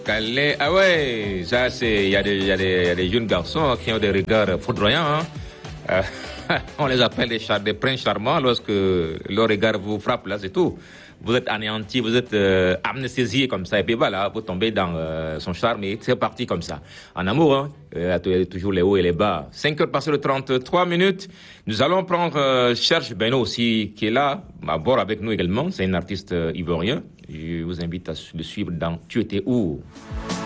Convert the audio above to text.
Calais, ah ouais, ça c'est, il y a des jeunes garçons qui ont des regards foudroyants. Hein. On les appelle des princes charmants lorsque leur regard vous frappe là, c'est tout. Vous êtes anéanti, vous êtes amnésié comme ça, et puis voilà, vous tombez dans son charme et c'est parti comme ça. En amour, hein, toujours les hauts et les bas. 5h passées de 33 minutes. Nous allons prendre Serge Beno aussi, qui est là, à bord avec nous également. C'est un artiste ivoirien. Je vous invite à le suivre dans Tu étais où?